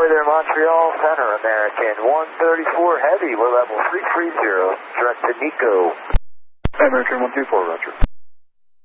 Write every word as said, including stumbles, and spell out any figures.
runway there, Montreal Center, American one thirty-four Heavy, we're level three three zero, direct to Nico. American one two four, roger.